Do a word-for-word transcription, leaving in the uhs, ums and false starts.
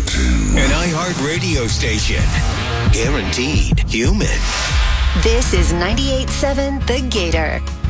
An iHeart radio station. Guaranteed human. This is ninety-eight point seven The Gator.